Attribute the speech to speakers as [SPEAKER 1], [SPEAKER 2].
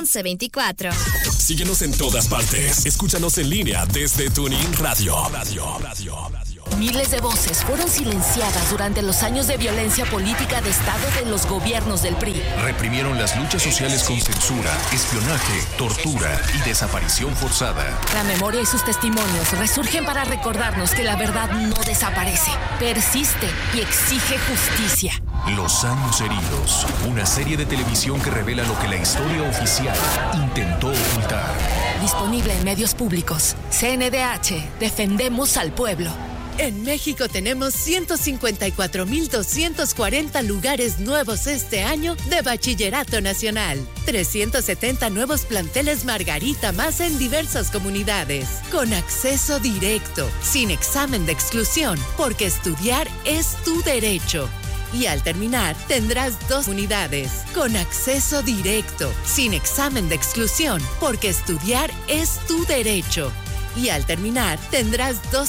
[SPEAKER 1] 1124.
[SPEAKER 2] Síguenos en todas partes. Escúchanos en línea desde TuneIn Radio.
[SPEAKER 3] Miles de voces fueron silenciadas durante los años de violencia política de Estado de los gobiernos del PRI.
[SPEAKER 4] Reprimieron las luchas sociales con censura, espionaje, tortura y desaparición forzada.
[SPEAKER 3] La memoria y sus testimonios resurgen para recordarnos que la verdad no desaparece, persiste y exige justicia.
[SPEAKER 4] Los años heridos, una serie de televisión que revela lo que la historia oficial intentó ocultar.
[SPEAKER 3] Disponible en medios públicos. CNDH, defendemos al pueblo.
[SPEAKER 5] En México tenemos 154,240 lugares nuevos este año de Bachillerato Nacional. 370 nuevos planteles Margarita más en diversas comunidades. Con acceso directo, sin examen de exclusión, porque estudiar es tu derecho. Y al terminar, tendrás 2 unidades, con acceso directo, sin examen de exclusión, porque estudiar es tu derecho. Y al terminar, tendrás 2